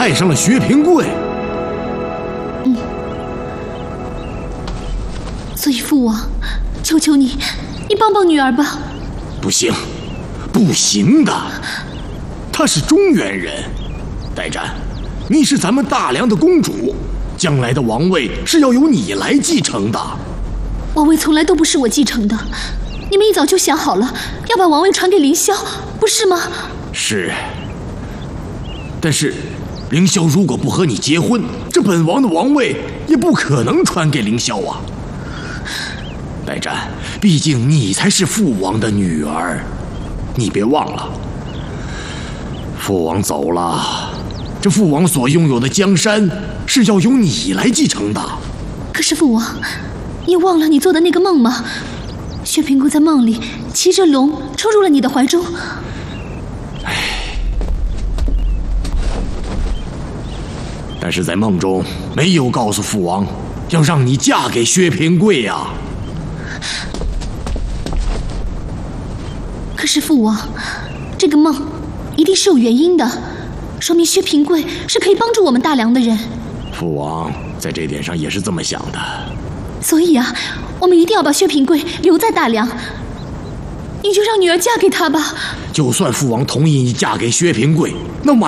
爱上了薛平贵。 所以父王，求求你，你帮帮女儿吧。 不行，不行的。她是中原人，代战，你是咱们大梁的公主，将来的王位是要由你来继承的。 王位从来都不是我继承的，你们一早就想好了，要把王位传给凌霄，不是吗？ 是。但是，凌霄如果不和你结婚，这本王的王位也不可能传给凌霄啊。代战，毕竟你才是父王的女儿，你别忘了，父王走了，这父王所拥有的江山是要由你来继承的。 可是父王，你忘了你做的那个梦吗？薛平贵在梦里骑着龙冲入了你的怀中。 但是在梦中没有告诉父王，要让你嫁给薛平贵呀。 可是父王，这个梦一定是有原因的，说明薛平贵是可以帮助我们大梁的人。 父王在这点上也是这么想的。 所以啊，我们一定要把薛平贵留在大梁。你就让女儿嫁给他吧。 就算父王同意你嫁给薛平贵，那